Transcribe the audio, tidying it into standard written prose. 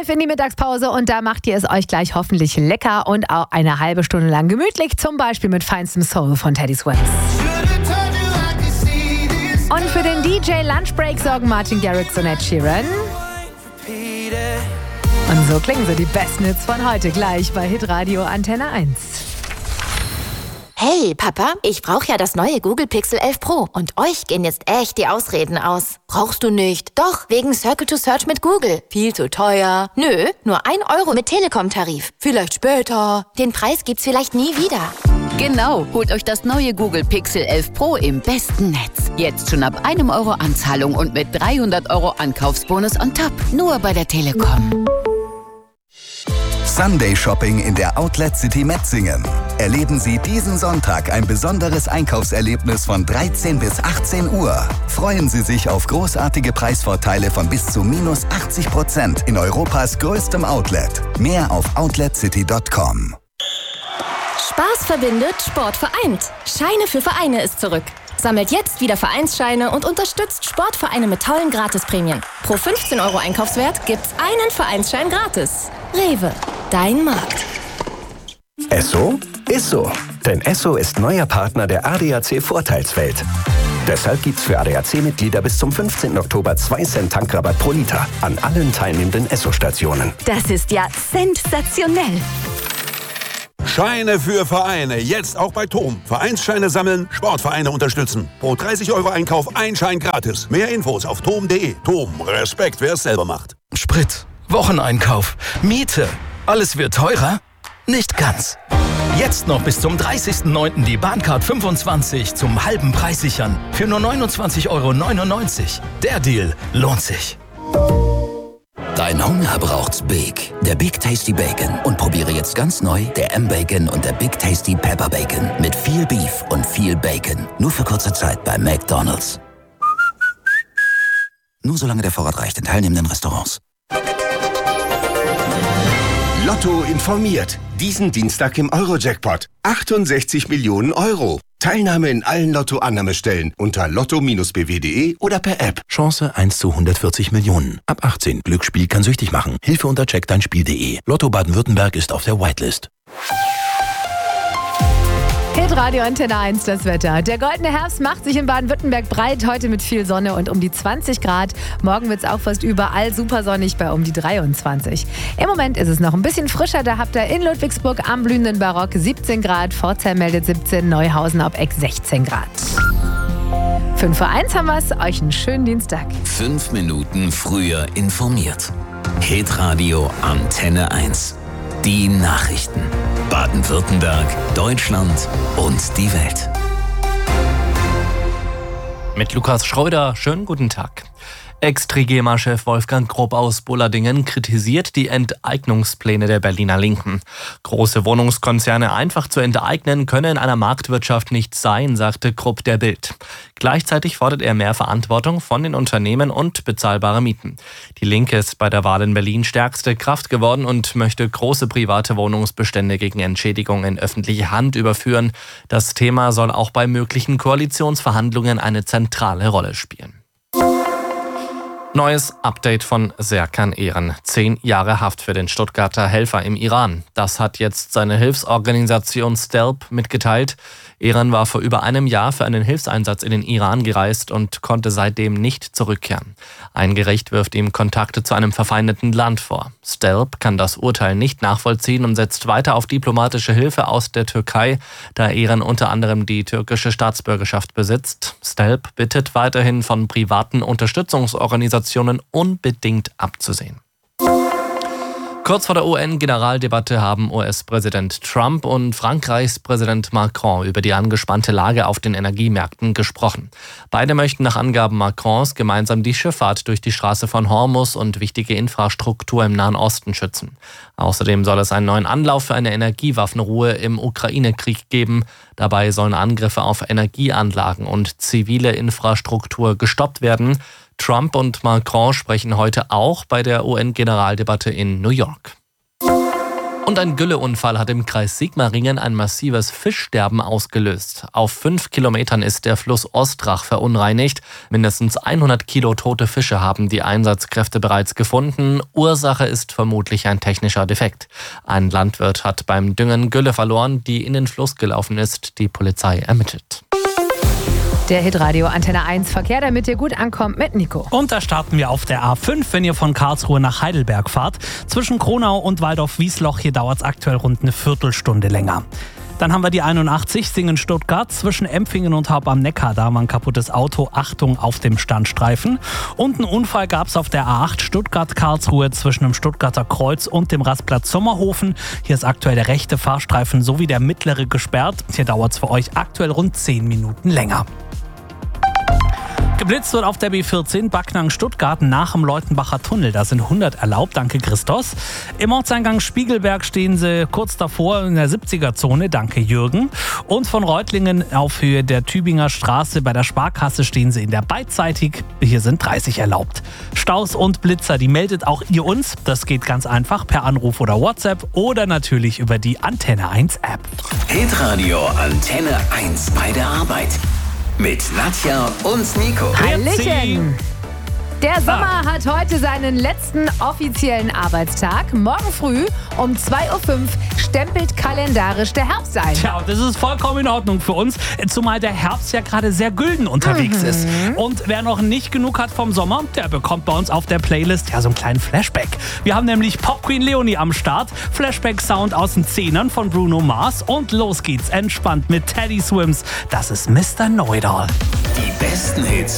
11 in die Mittagspause und da macht ihr es euch gleich hoffentlich lecker und auch eine halbe Stunde lang gemütlich, zum Beispiel mit feinstem Soul von Teddy Swims. Und für den DJ Lunchbreak sorgen Martin Garrix und Ed Sheeran. Und so klingen so die besten Hits von heute gleich bei Hitradio Antenne 1. Hey, Papa, ich brauche ja das neue Google Pixel 11 Pro und euch gehen jetzt echt die Ausreden aus. Brauchst du nicht? Doch, wegen Circle to Search mit Google. Viel zu teuer. Nö, nur 1 Euro mit Telekom-Tarif. Vielleicht später. Den Preis gibt's vielleicht nie wieder. Genau, holt euch das neue Google Pixel 11 Pro im besten Netz. Jetzt schon ab 1 Euro Anzahlung und mit 300 Euro Ankaufsbonus on top. Nur bei der Telekom. Sunday Shopping in der Outlet City Metzingen. Erleben Sie diesen Sonntag ein besonderes Einkaufserlebnis von 13 bis 18 Uhr. Freuen Sie sich auf großartige Preisvorteile von bis zu -80% in Europas größtem Outlet. Mehr auf outletcity.com. Spaß verbindet, Sport vereint. Scheine für Vereine ist zurück. Sammelt jetzt wieder Vereinsscheine und unterstützt Sportvereine mit tollen Gratisprämien. Pro 15 Euro Einkaufswert gibt's einen Vereinsschein gratis. Rewe, dein Markt. Esso ist so. Denn Esso ist neuer Partner der ADAC Vorteilswelt. Deshalb gibt's für ADAC-Mitglieder bis zum 15. Oktober 2 Cent Tankrabatt pro Liter an allen teilnehmenden Esso-Stationen. Das ist ja sensationell. Scheine für Vereine, jetzt auch bei TOM. Vereinsscheine sammeln, Sportvereine unterstützen. Pro 30 Euro Einkauf ein Schein gratis. Mehr Infos auf tom.de. TOM, Respekt, wer es selber macht. Sprit, Wocheneinkauf, Miete, alles wird teurer? Nicht ganz. Jetzt noch bis zum 30.09. die Bahncard 25 zum halben Preis sichern. Für nur 29,99 Euro. Der Deal lohnt sich. Dein Hunger braucht's Big. Der Big Tasty Bacon. Und probiere jetzt ganz neu der M-Bacon und der Big Tasty Pepper Bacon. Mit viel Beef und viel Bacon. Nur für kurze Zeit bei McDonald's. Nur solange der Vorrat reicht in teilnehmenden Restaurants. Lotto informiert. Diesen Dienstag im Euro-Jackpot. 68 Millionen Euro. Teilnahme in allen Lotto-Annahmestellen unter lotto-bw.de oder per App. Chance 1 zu 140 Millionen. Ab 18. Glücksspiel kann süchtig machen. Hilfe unter checkdeinspiel.de. Lotto Baden-Württemberg ist auf der Whitelist. Hitradio Antenne 1, das Wetter. Der goldene Herbst macht sich in Baden-Württemberg breit, heute mit viel Sonne und um die 20 Grad. Morgen wird es auch fast überall super sonnig bei um die 23. Im Moment ist es noch ein bisschen frischer, da habt ihr in Ludwigsburg am blühenden Barock 17 Grad, Pforzheim meldet 17, Neuhausen ab Eck 16 Grad. 5 vor 1 haben wir es, euch einen schönen Dienstag. 5 Minuten früher informiert. Hitradio Antenne 1. Die Nachrichten. Baden-Württemberg, Deutschland und die Welt. Mit Lukas Schröder, schönen guten Tag. Ex-Trigema-Chef Wolfgang Grob aus Bullardingen kritisiert die Enteignungspläne der Berliner Linken. Große Wohnungskonzerne einfach zu enteignen könne in einer Marktwirtschaft nicht sein, sagte Grob der Bild. Gleichzeitig fordert er mehr Verantwortung von den Unternehmen und bezahlbare Mieten. Die Linke ist bei der Wahl in Berlin stärkste Kraft geworden und möchte große private Wohnungsbestände gegen Entschädigung in öffentliche Hand überführen. Das Thema soll auch bei möglichen Koalitionsverhandlungen eine zentrale Rolle spielen. Neues Update von Serkan Ehren. 10 Jahre Haft für den Stuttgarter Helfer im Iran. Das hat jetzt seine Hilfsorganisation STELP mitgeteilt. Ehren war vor über einem Jahr für einen Hilfseinsatz in den Iran gereist und konnte seitdem nicht zurückkehren. Ein Gericht wirft ihm Kontakte zu einem verfeindeten Land vor. STELP kann das Urteil nicht nachvollziehen und setzt weiter auf diplomatische Hilfe aus der Türkei, da Ehren unter anderem die türkische Staatsbürgerschaft besitzt. STELP bittet weiterhin von privaten Unterstützungsorganisationen unbedingt abzusehen. Kurz vor der UN-Generaldebatte haben US-Präsident Trump und Frankreichs Präsident Macron über die angespannte Lage auf den Energiemärkten gesprochen. Beide möchten nach Angaben Macrons gemeinsam die Schifffahrt durch die Straße von Hormuz und wichtige Infrastruktur im Nahen Osten schützen. Außerdem soll es einen neuen Anlauf für eine Energiewaffenruhe im Ukraine-Krieg geben. Dabei sollen Angriffe auf Energieanlagen und zivile Infrastruktur gestoppt werden. Trump und Macron sprechen heute auch bei der UN-Generaldebatte in New York. Und ein Gülleunfall hat im Kreis Sigmaringen ein massives Fischsterben ausgelöst. Auf 5 Kilometern ist der Fluss Ostrach verunreinigt. Mindestens 100 Kilo tote Fische haben die Einsatzkräfte bereits gefunden. Ursache ist vermutlich ein technischer Defekt. Ein Landwirt hat beim Düngen Gülle verloren, die in den Fluss gelaufen ist. Die Polizei ermittelt. Der Hitradio Antenne 1 Verkehr, damit ihr gut ankommt mit Nico. Und da starten wir auf der A5, wenn ihr von Karlsruhe nach Heidelberg fahrt. Zwischen Kronau und Waldorf-Wiesloch, hier dauert es aktuell rund eine Viertelstunde länger. Dann haben wir die 81 Singen-Stuttgart zwischen Empfingen und Haupt am Neckar. Da war ein kaputtes Auto. Achtung auf dem Standstreifen. Und einen Unfall gab es auf der A8 Stuttgart-Karlsruhe zwischen dem Stuttgarter Kreuz und dem Rastplatz Sommerhofen. Hier ist aktuell der rechte Fahrstreifen sowie der mittlere gesperrt. Hier dauert es für euch aktuell rund 10 Minuten länger. Geblitzt wird auf der B14 Backnang-Stuttgart nach dem Leutenbacher Tunnel. Da sind 100 erlaubt, danke Christos. Im Ortseingang Spiegelberg stehen sie kurz davor in der 70er-Zone, danke Jürgen. Und von Reutlingen auf Höhe der Tübinger Straße bei der Sparkasse stehen sie in der beidseitig. Hier sind 30 erlaubt. Staus und Blitzer, die meldet auch ihr uns. Das geht ganz einfach per Anruf oder WhatsApp oder natürlich über die Antenne 1 App. Hitradio Antenne 1 bei der Arbeit. Mit Nadja und Nico. Hallöchen! Der Sommer hat heute seinen letzten offiziellen Arbeitstag. Morgen früh um 2.05 Uhr stempelt kalendarisch der Herbst ein. Tja, das ist vollkommen in Ordnung für uns, zumal der Herbst ja gerade sehr gülden unterwegs ist. Und wer noch nicht genug hat vom Sommer, der bekommt bei uns auf der Playlist ja so einen kleinen Flashback. Wir haben nämlich Pop Queen Leonie am Start, Flashback-Sound aus den Zehnern von Bruno Mars und los geht's entspannt mit Teddy Swims. Das ist Mr. Know-It-All. Die besten Hits